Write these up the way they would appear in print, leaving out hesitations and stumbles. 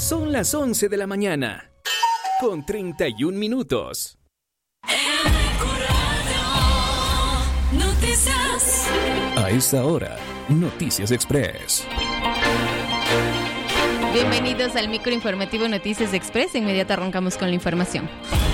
Son las 11 de la mañana, con 31 minutos. Noticias. A esta hora, Noticias Express. Bienvenidos al microinformativo Noticias Express. Inmediato arrancamos con la información.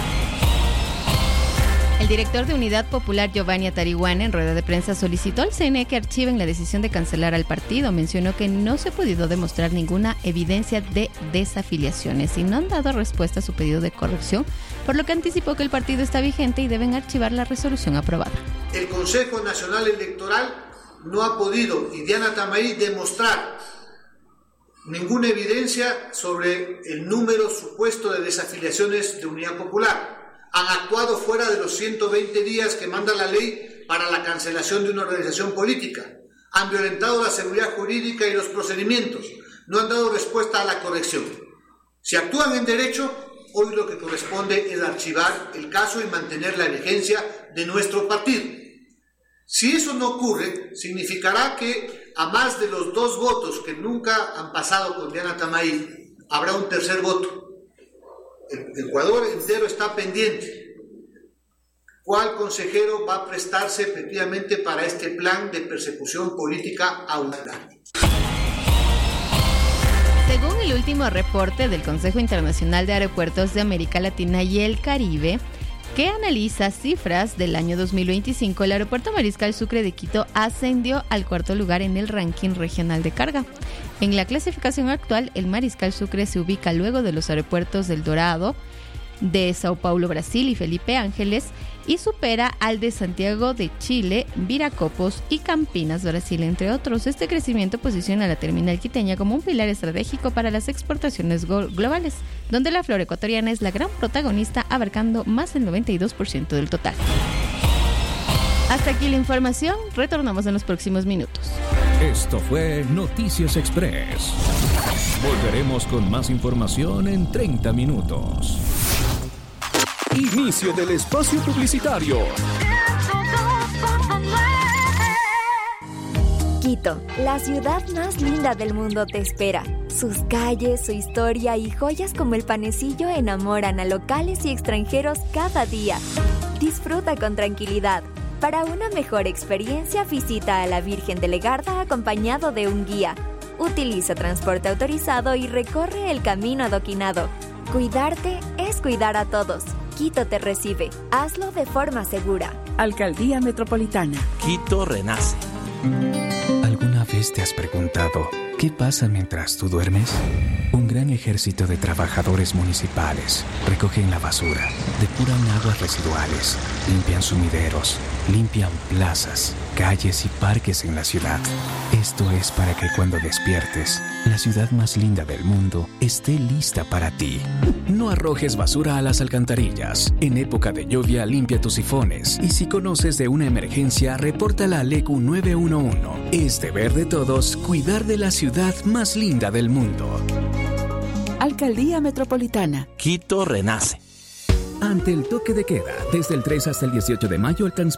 El director de Unidad Popular, Giovanni Atarihuana, en rueda de prensa solicitó al CNE que archiven la decisión de cancelar al partido. Mencionó que no se ha podido demostrar ninguna evidencia de desafiliaciones y no han dado respuesta a su pedido de corrección, por lo que anticipó que el partido está vigente y deben archivar la resolución aprobada. El Consejo Nacional Electoral no ha podido, y Diana Tamaí, demostrar ninguna evidencia sobre el número supuesto de desafiliaciones de Unidad Popular. Han actuado fuera de los 120 días que manda la ley para la cancelación de una organización política. Han violentado la seguridad jurídica y los procedimientos. No han dado respuesta a la corrección. Si actúan en derecho, hoy lo que corresponde es archivar el caso y mantener la vigencia de nuestro partido. Si eso no ocurre, significará que a más de los 2 votos que nunca han pasado con Diana Tamaí, habrá un tercer voto. El Ecuador entero está pendiente. ¿Cuál consejero va a prestarse efectivamente para este plan de persecución política audaz? Según el último reporte del Consejo Internacional de Aeropuertos de América Latina y el Caribe, que analiza cifras del año 2025, el aeropuerto Mariscal Sucre de Quito ascendió al 4º lugar en el ranking regional de carga. En la clasificación actual, el Mariscal Sucre se ubica luego de los aeropuertos del Dorado, de Sao Paulo, Brasil y Felipe Ángeles, y supera al de Santiago de Chile, Viracopos y Campinas, Brasil, entre otros. Este crecimiento posiciona a la terminal quiteña como un pilar estratégico para las exportaciones globales, donde la flora ecuatoriana es la gran protagonista, abarcando más del 92% del total. Hasta aquí la información, retornamos en los próximos minutos. Esto fue Noticias Express. Volveremos con más información en 30 minutos. Inicio del espacio publicitario. Quito, la ciudad más linda del mundo te espera. Sus calles, su historia y joyas como el panecillo enamoran a locales y extranjeros cada día. Disfruta con tranquilidad. Para una mejor experiencia, visita a la Virgen de Legarda acompañado de un guía. Utiliza transporte autorizado y recorre el camino adoquinado. Cuidarte es cuidar a todos. Quito te recibe. Hazlo de forma segura. Alcaldía Metropolitana. Quito renace. ¿Alguna vez te has preguntado qué pasa mientras tú duermes? Un gran ejército de trabajadores municipales recogen la basura, depuran aguas residuales, limpian sumideros, limpian plazas, calles y parques en la ciudad. Esto es para que cuando despiertes, la ciudad más linda del mundo esté lista para ti. No arrojes basura a las alcantarillas. En época de lluvia, limpia tus sifones. Y si conoces de una emergencia, repórtala al ECU 911. Es deber de todos cuidar de la ciudad más linda del mundo. Alcaldía Metropolitana. Quito renace. Ante el toque de queda, desde el 3 hasta el 18 de mayo, el transporte